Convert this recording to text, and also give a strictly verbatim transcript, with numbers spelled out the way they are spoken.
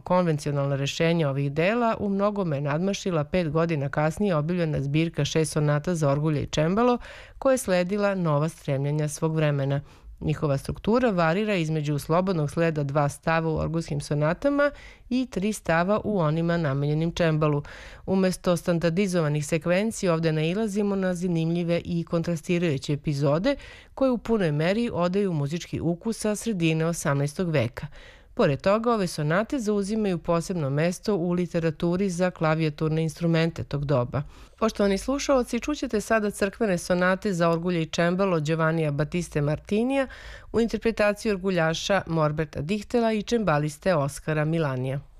konvencionalna rešenja ovih dela u mnogome nadmašila pet godina kasnije objavljena zbirka šest sonata za orgulje i čembalo, koja je sledila nova stremljenja svog vremena. Njihova struktura varira između slobodnog sleda dva stava u orgulskim sonatama i tri stava u onima namenjenim čembalu. Umesto standardizovanih sekvenciji ovde nailazimo na zanimljive i kontrastirajuće epizode koje u punoj meri odaju muzički ukus sa sredine osamnaestog veka. Pored toga, ove sonate zauzimaju posebno mesto u literaturi za klavijaturne instrumente tog doba. Poštovani slušaoci, čućete sada crkvene sonate za orgulje i čembalo Giovannija Battiste Martinija u interpretaciji orguljaša Norberta Dichtela i čembaliste Oskara Milanija.